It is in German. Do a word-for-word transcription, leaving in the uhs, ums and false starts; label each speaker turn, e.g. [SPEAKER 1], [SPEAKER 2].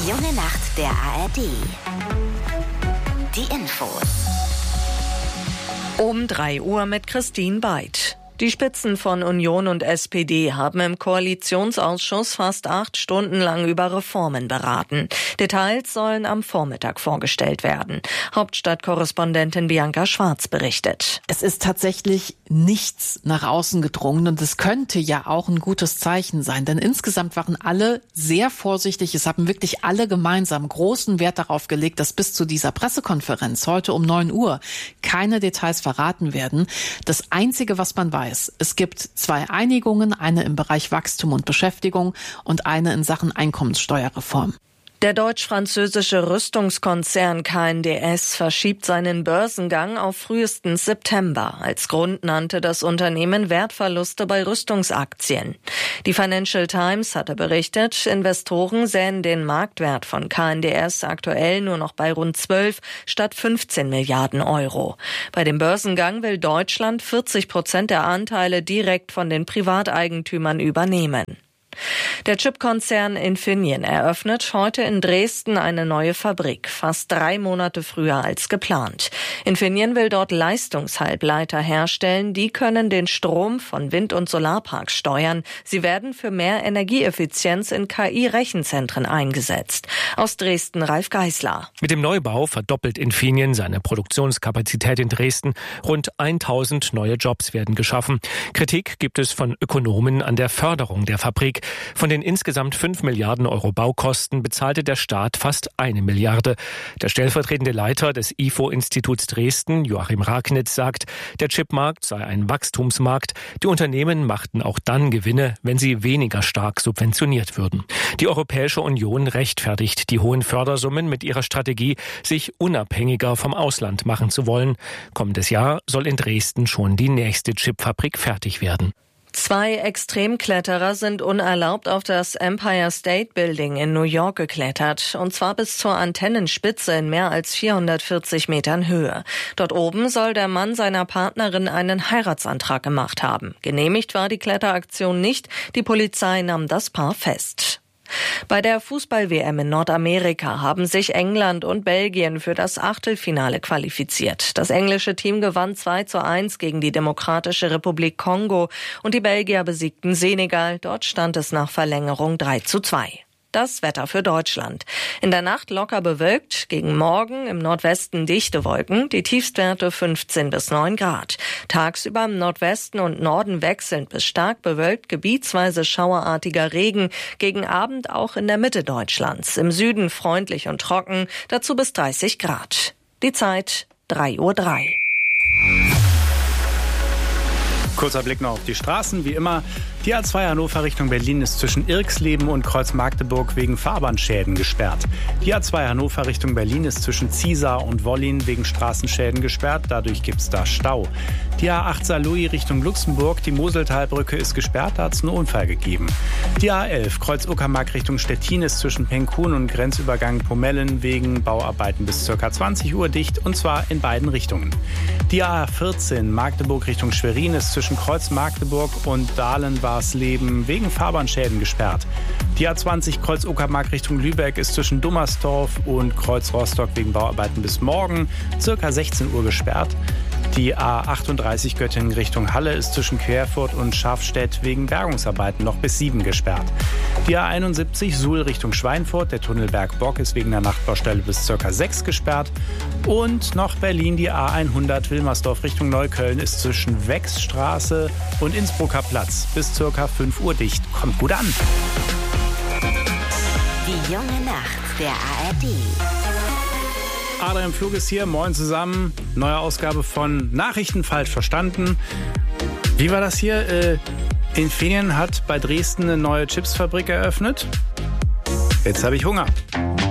[SPEAKER 1] Die junge Nacht der A R D. Die Infos.
[SPEAKER 2] Um drei Uhr mit Christine Beid. Die Spitzen von Union und S P D haben im Koalitionsausschuss fast acht Stunden lang über Reformen beraten. Details sollen am Vormittag vorgestellt werden. Hauptstadtkorrespondentin Bianca Schwarz berichtet.
[SPEAKER 3] Es ist tatsächlich nichts nach außen gedrungen und es könnte ja auch ein gutes Zeichen sein, denn insgesamt waren alle sehr vorsichtig. Es haben wirklich alle gemeinsam großen Wert darauf gelegt, dass bis zu dieser Pressekonferenz heute um neun Uhr keine Details verraten werden. Das Einzige, was man weiß, es gibt zwei Einigungen, eine im Bereich Wachstum und Beschäftigung und eine in Sachen Einkommenssteuerreform.
[SPEAKER 2] Der deutsch-französische Rüstungskonzern K N D S verschiebt seinen Börsengang auf frühestens September. Als Grund nannte das Unternehmen Wertverluste bei Rüstungsaktien. Die Financial Times hatte berichtet, Investoren sähen den Marktwert von K N D S aktuell nur noch bei rund zwölf statt fünfzehn Milliarden Euro. Bei dem Börsengang will Deutschland vierzig Prozent der Anteile direkt von den Privateigentümern übernehmen. Der Chipkonzern Infineon eröffnet heute in Dresden eine neue Fabrik, fast drei Monate früher als geplant. Infineon will dort Leistungshalbleiter herstellen, die können den Strom von Wind- und Solarparks steuern. Sie werden für mehr Energieeffizienz in K I-Rechenzentren eingesetzt. Aus Dresden Ralf Geisler.
[SPEAKER 4] Mit dem Neubau verdoppelt Infineon seine Produktionskapazität in Dresden. Rund tausend neue Jobs werden geschaffen. Kritik gibt es von Ökonomen an der Förderung der Fabrik. Von den insgesamt fünf Milliarden Euro Baukosten bezahlte der Staat fast eine Milliarde. Der stellvertretende Leiter des I F O-Instituts Dresden, Joachim Ragnitz, sagt, der Chipmarkt sei ein Wachstumsmarkt. Die Unternehmen machten auch dann Gewinne, wenn sie weniger stark subventioniert würden. Die Europäische Union rechtfertigt die hohen Fördersummen mit ihrer Strategie, sich unabhängiger vom Ausland machen zu wollen. Kommendes Jahr soll in Dresden schon die nächste Chipfabrik fertig werden.
[SPEAKER 2] Zwei Extremkletterer sind unerlaubt auf das Empire State Building in New York geklettert, und zwar bis zur Antennenspitze in mehr als vierhundertvierzig Metern Höhe. Dort oben soll der Mann seiner Partnerin einen Heiratsantrag gemacht haben. Genehmigt war die Kletteraktion nicht, die Polizei nahm das Paar fest. Bei der Fußball-W M in Nordamerika haben sich England und Belgien für das Achtelfinale qualifiziert. Das englische Team gewann zwei zu eins gegen die Demokratische Republik Kongo und die Belgier besiegten Senegal. Dort stand es nach Verlängerung drei zu zwei. Das Wetter für Deutschland. In der Nacht locker bewölkt, gegen Morgen im Nordwesten dichte Wolken, die Tiefstwerte fünfzehn bis neun Grad. Tagsüber im Nordwesten und Norden wechselnd bis stark bewölkt, gebietsweise schauerartiger Regen, gegen Abend auch in der Mitte Deutschlands. Im Süden freundlich und trocken, dazu bis dreißig Grad. Die Zeit drei Uhr drei.
[SPEAKER 5] Kurzer Blick noch auf die Straßen, wie immer. Die A zwei Hannover Richtung Berlin ist zwischen Irxleben und Kreuz-Magdeburg wegen Fahrbahnschäden gesperrt. Die A zwei Hannover Richtung Berlin ist zwischen Ziesar und Wollin wegen Straßenschäden gesperrt. Dadurch gibt es da Stau. Die A acht Saarlouis Richtung Luxemburg, die Moseltalbrücke ist gesperrt, da hat es einen Unfall gegeben. Die A elf Kreuz-Uckermark Richtung Stettin ist zwischen Penkun und Grenzübergang Pomellen wegen Bauarbeiten bis ca. zwanzig Uhr dicht, und zwar in beiden Richtungen. Die A vierzehn Magdeburg Richtung Schwerin ist zwischen Kreuz-Magdeburg und Dahlen-Warsleben wegen Fahrbahnschäden gesperrt. Die A zwanzig Kreuz-Uckermark Richtung Lübeck ist zwischen Dummersdorf und Kreuz-Rostock wegen Bauarbeiten bis morgen ca. sechzehn Uhr gesperrt. Die A achtunddreißig Göttingen Richtung Halle ist zwischen Querfurt und Schafstedt wegen Bergungsarbeiten noch bis sieben gesperrt. Die A einundsiebzig Suhl Richtung Schweinfurt, der Tunnel Bergbock ist wegen der Nachtbaustelle bis ca. sechs gesperrt. Und noch Berlin, die A hundert Wilmersdorf Richtung Neukölln ist zwischen Wechsstraße und Innsbrucker Platz bis ca. fünf Uhr dicht. Kommt gut an.
[SPEAKER 1] Die junge Nacht der A R D.
[SPEAKER 5] Adrian Flug ist hier, moin zusammen. Neue Ausgabe von Nachrichten falsch verstanden. Wie war das hier? Äh, Infineon hat bei Dresden eine neue Chipsfabrik eröffnet. Jetzt habe ich Hunger.